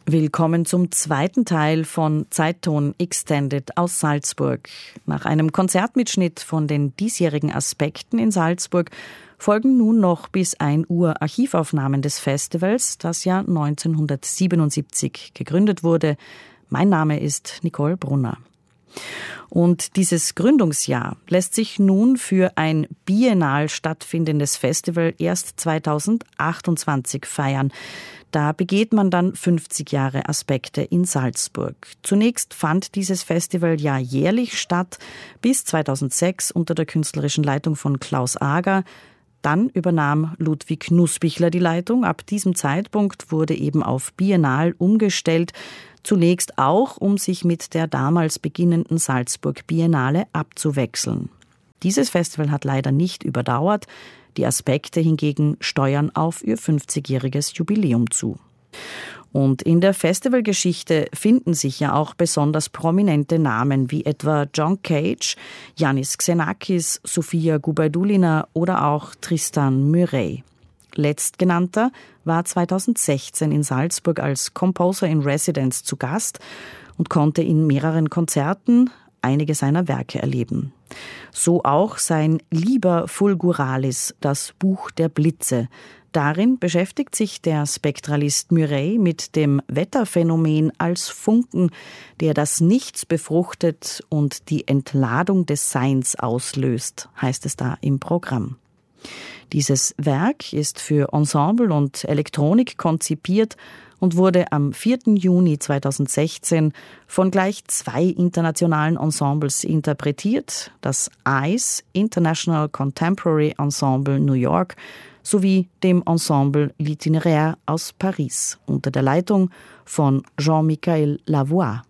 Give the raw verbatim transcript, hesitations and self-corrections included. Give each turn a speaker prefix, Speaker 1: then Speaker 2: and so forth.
Speaker 1: Willkommen zum zweiten Teil von Zeitton Extended aus Salzburg. Nach einem Konzertmitschnitt von den diesjährigen Aspekten in Salzburg folgen nun noch bis ein Uhr Archivaufnahmen des Festivals, das ja neunzehnhundertsiebenundsiebzig gegründet wurde. Mein Name ist Nicole Brunner. Und dieses Gründungsjahr lässt sich nun für ein biennal stattfindendes Festival erst zweitausendachtundzwanzig feiern. Da begeht man dann fünfzig Jahre Aspekte in Salzburg. Zunächst fand dieses Festival ja jährlich statt, bis zweitausendsechs unter der künstlerischen Leitung von Klaus Ager. Dann übernahm Ludwig Nussbichler die Leitung. Ab diesem Zeitpunkt wurde eben auf biennal umgestellt. Zunächst auch, um sich mit der damals beginnenden Salzburg Biennale abzuwechseln. Dieses Festival hat leider nicht überdauert. Die Aspekte hingegen steuern auf ihr fünfzigjähriges Jubiläum zu. Und in der Festivalgeschichte finden sich ja auch besonders prominente Namen wie etwa John Cage, Yannis Xenakis, Sofia Gubaidulina oder auch Tristan Murray. Letztgenannter war zweitausendsechzehn in Salzburg als Composer in Residence zu Gast und konnte in mehreren Konzerten einige seiner Werke erleben. So auch sein Liber Fulguralis, das Buch der Blitze. Darin beschäftigt sich der Spektralist Murray mit dem Wetterphänomen als Funken, der das Nichts befruchtet und die Entladung des Seins auslöst, heißt es da im Programm. Dieses Werk ist für Ensemble und Elektronik konzipiert und wurde am vierten Juni zweitausendsechzehn von gleich zwei internationalen Ensembles interpretiert, das I C E International Contemporary Ensemble New York sowie dem Ensemble L'Itinéraire aus Paris unter der Leitung von Jean-Michel Lavoie.